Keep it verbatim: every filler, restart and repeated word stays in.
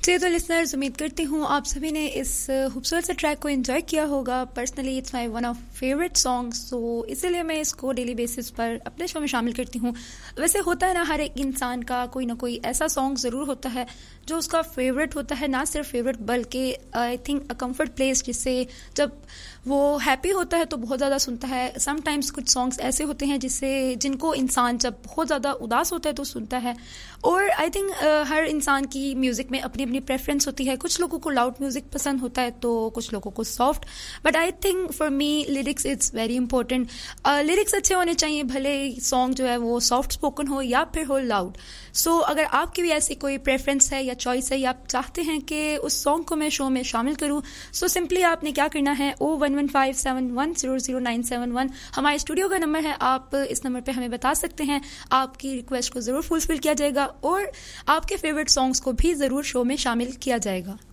जी तो लिसनर्स, उम्मीद करती हूँ आप सभी ने इस खूबसूरत से ट्रैक को एंजॉय किया होगा। Personally it's my one of favourite songs, तो इसीलिए मैं इसको डेली बेसिस पर अपने शो में शामिल करती हूँ। वैसे होता है ना, हर एक इंसान का कोई ना कोई ऐसा सॉन्ग ज़रूर होता है जो उसका फेवरेट होता है, ना सिर्फ फेवरेट बल्कि I think a comfort place, जिससे जब वो हैप्पी होता है तो बहुत ज़्यादा सुनता है। समटाइम्स कुछ सॉन्ग्स ऐसे होते हैं जिससे जिनको इंसान जब बहुत ज़्यादा उदास होता है तो सुनता है। और आई थिंक uh, हर इंसान की म्यूज़िक में अपनी अपनी प्रेफरेंस होती है। कुछ लोगों को लाउड म्यूज़िक पसंद होता है तो कुछ लोगों को soft, but I think for me lyrics it's very important. Lyrics अच्छे होने चाहिए, भले सॉन्ग जो है वो सॉफ्ट स्पोकन हो या फिर हो लाउड। सो so, अगर आपकी भी ऐसी कोई प्रेफरेंस है या चॉइस है या आप चाहते हैं कि उस सॉन्ग को मैं शो में शामिल करूं, सो so सिंपली आपने क्या करना है, ओ one one five seven one zero zero nine seven one हमारे स्टूडियो का नंबर है। आप इस नंबर पे हमें बता सकते हैं, आपकी रिक्वेस्ट को ज़रूर फुलफिल किया जाएगा और आपके फेवरेट सॉन्ग्स को भी ज़रूर शो में शामिल किया जाएगा।